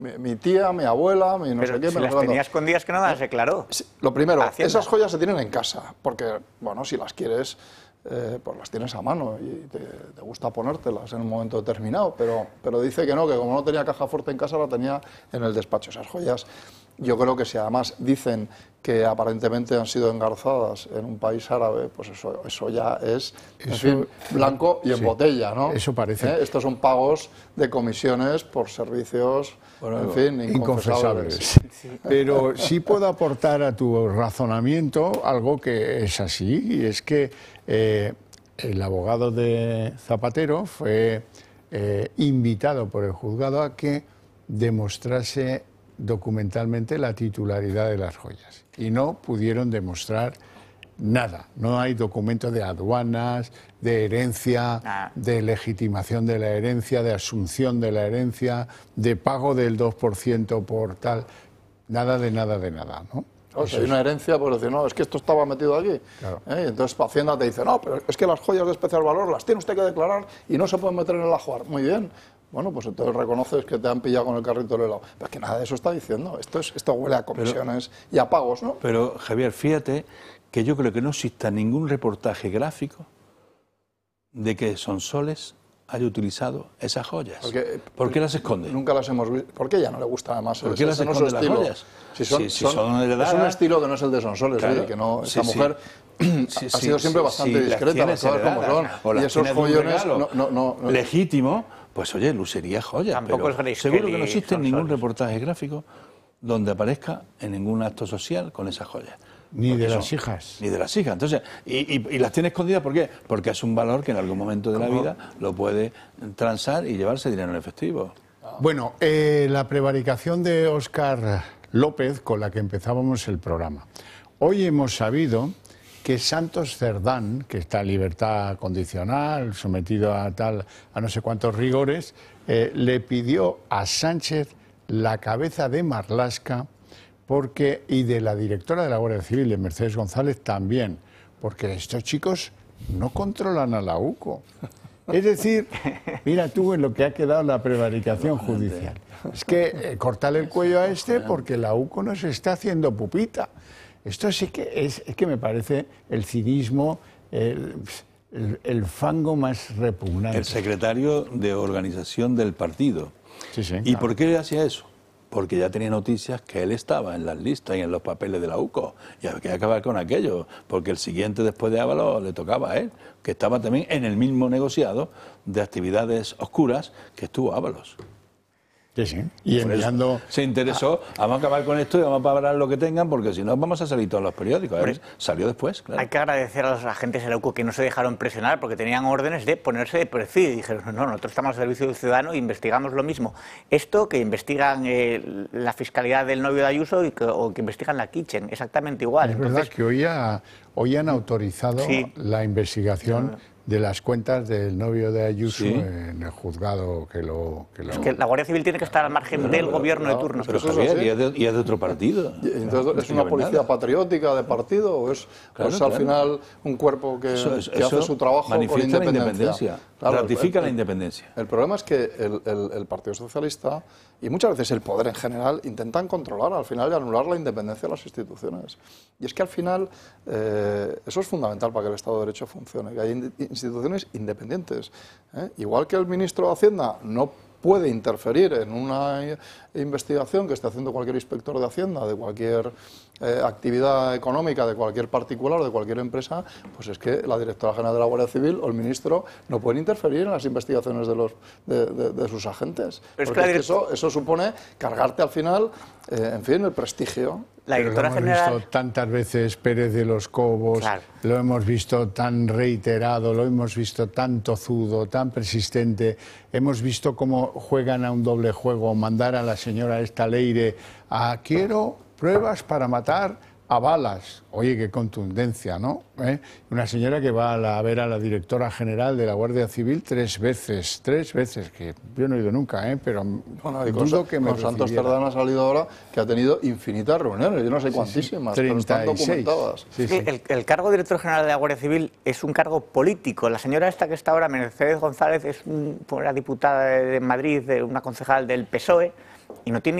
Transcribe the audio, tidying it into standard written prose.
Mi tía, mi abuela, mi no Pero sé qué... si las tenía escondidas, que no las declaró. Lo primero, Hacienda. esas joyas se tienen en casa, porque, bueno, si las quieres, pues las tienes a mano y te gusta ponértelas en un momento determinado, pero dice que no, que como no tenía caja fuerte en casa, la tenía en el despacho. Esas joyas, yo creo que si además dicen que aparentemente han sido engarzadas en un país árabe, pues eso ya es, en fin, blanco y en botella, ¿no? Eso parece. Estos son pagos de comisiones por servicios, en fin, inconfesables. Pero sí puedo aportar a tu razonamiento algo que es así, y es que el abogado de Zapatero fue invitado por el juzgado a que demostrase documentalmente la titularidad de las joyas, y no pudieron demostrar nada. No hay documentos de aduanas, de herencia, de legitimación de la herencia, de asunción de la herencia, de pago del 2% por tal, nada, ¿no? O sea, hay una herencia, pues decir, no, es que esto estaba metido aquí. Claro. Entonces Hacienda te dice, no, pero es que las joyas de especial valor las tiene usted que declarar y no se pueden meter en el ajuar. Muy bien. Bueno, pues entonces reconoces que te han pillado con el carrito del helado. Pero es que nada de eso está diciendo. Esto huele a comisiones y a pagos, ¿no? Pero, Javier, fíjate que yo creo que no exista ningún reportaje gráfico de que Sonsoles haya utilizado esas joyas. ¿Por qué las esconde? Nunca las hemos visto. ¿Por qué ella no le gusta además? ¿Por qué las esconde las joyas? Si son heredadas, es un estilo que no es el de Sonsoles, claro. Que no, esta mujer ha sido siempre bastante discreta, las cosas como son. Y esos follones no legítimo, pues oye, lucería joyas. Tampoco es Grace seguro Kelly, que no existe Sonsoles. ningún reportaje gráfico donde aparezca en ningún acto social con esas joyas. Ni de las hijas. Ni de las hijas. Entonces, y las tiene escondidas, ¿por qué? Porque es un valor que en algún momento de la vida lo puede transar y llevarse dinero en efectivo. Bueno, la prevaricación de Óscar López, con la que empezábamos el programa. Hoy hemos sabido que Santos Cerdán, que está en libertad condicional, sometido a no sé cuántos rigores, le pidió a Sánchez la cabeza de Marlaska, y de la directora de la Guardia Civil, de Mercedes González, también, porque estos chicos no controlan a la UCO. Es decir, mira tú en lo que ha quedado la prevaricación judicial. Es que cortarle el cuello a este porque la UCO nos está haciendo pupita. Esto sí que es que me parece el cinismo, el fango más repugnante. El secretario de organización del partido. Sí, sí, ¿Y por qué hacía eso? Porque ya tenía noticias que él estaba en las listas y en los papeles de la UCO. Y había que acabar con aquello, porque el siguiente después de Ábalos le tocaba a él, que estaba también en el mismo negociado de actividades oscuras que estuvo Ábalos. Sí, sí. Y enviando... Se interesó, vamos a acabar con esto y vamos a parar lo que tengan, porque si no vamos a salir todos los periódicos. Salió después, claro. Hay que agradecer a los agentes de la UCO que no se dejaron presionar porque tenían órdenes de ponerse de perfil. Y dijeron, no, nosotros estamos al servicio del ciudadano e investigamos lo mismo. Esto que investigan la fiscalidad del novio de Ayuso o que investigan la Kitchen, exactamente igual. Es verdad que hoy han autorizado la investigación de las cuentas del novio de Ayuso en el juzgado que lo... Es que la Guardia Civil tiene que estar al margen del gobierno de turno. Pero Javier, y es de otro partido. Entonces, ¿es una policía patriótica de partido o es al final un cuerpo que hace su trabajo con independencia? Ratifica la independencia. El problema es que el Partido Socialista y muchas veces el poder en general intentan controlar al final y anular la independencia de las instituciones. Y es que al final eso es fundamental para que el Estado de Derecho funcione, que haya instituciones independientes. Igual que el ministro de Hacienda no puede interferir en una investigación que esté haciendo cualquier inspector de Hacienda, de cualquier actividad económica, de cualquier particular, de cualquier empresa, pues es que la directora general de la Guardia Civil o el ministro no pueden interferir en las investigaciones de sus agentes. Pero porque eso supone cargarte al final, en fin, el prestigio. La directora lo hemos general... visto tantas veces Pérez de los Cobos, lo hemos visto tan reiterado, lo hemos visto tan tozudo, tan persistente, hemos visto cómo juegan a un doble juego, mandar a la señora esta Leire a quiero pruebas para matar a balas. Oye, qué contundencia, ¿no? Una señora que va a ver a la directora general de la Guardia Civil tres veces, que yo no he ido nunca, pero dudo que me con Santos Cerdán ha salido ahora que ha tenido infinitas reuniones, yo no sé cuantísimas, pero están documentadas. El cargo de director general de la Guardia Civil es un cargo político. La señora esta que está ahora, Mercedes González, es una diputada de Madrid, una concejal del PSOE, y no tiene